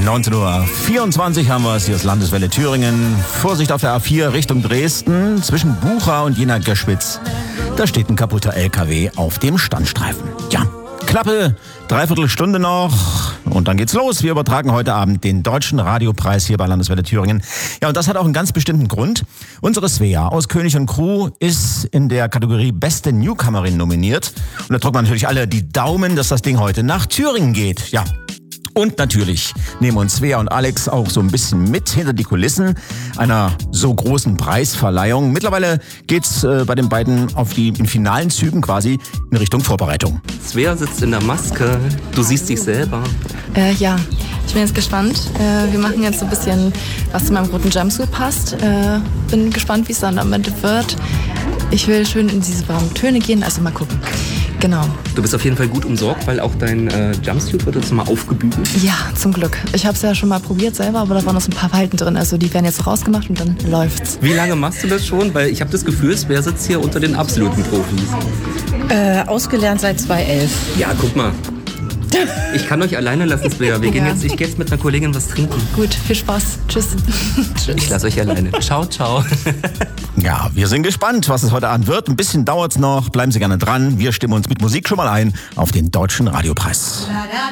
19:24 haben wir es, hier ist Landeswelle Thüringen. Vorsicht auf der A4 Richtung Dresden, zwischen Bucha und Jena-Göschwitz. Da steht ein kaputter LKW auf dem Standstreifen. Ja, knappe Dreiviertelstunde noch und dann geht's los. Wir übertragen heute Abend den Deutschen Radiopreis hier bei Landeswelle Thüringen. Ja, und das hat auch einen ganz bestimmten Grund. Unsere Svea aus König und Crew ist in der Kategorie Beste Newcomerin nominiert. Und da drücken wir natürlich alle die Daumen, dass das Ding heute nach Thüringen geht. Ja. Und natürlich nehmen uns Svea und Alex auch so ein bisschen mit hinter die Kulissen einer so großen Preisverleihung. Mittlerweile geht's bei den beiden in finalen Zügen quasi in Richtung Vorbereitung. Svea sitzt in der Maske. Du siehst dich selber. Ja, ich bin jetzt gespannt. Wir machen jetzt so ein bisschen, was zu meinem roten Jumpsuit passt. Bin gespannt, wie es dann am Ende wird. Ich will schön in diese warmen Töne gehen, also mal gucken. Genau. Du bist auf jeden Fall gut umsorgt, weil auch dein Jumpsuit wird jetzt mal aufgebügelt. Ja, zum Glück. Ich habe es ja schon mal probiert selber, aber da waren noch so ein paar Falten drin. Also die werden jetzt rausgemacht und dann läuft's. Wie lange machst du das schon? Weil ich habe das Gefühl, Svea sitzt hier unter den absoluten Profis. Ausgelernt seit 2011. Ja, guck mal. Ich kann euch alleine lassen, Svea. Ich gehe jetzt mit einer Kollegin was trinken. Gut, viel Spaß. Tschüss. Ich lasse euch alleine. Ciao, ciao. Ja, wir sind gespannt, was es heute Abend wird. Ein bisschen dauert's noch. Bleiben Sie gerne dran. Wir stimmen uns mit Musik schon mal ein auf den Deutschen Radiopreis.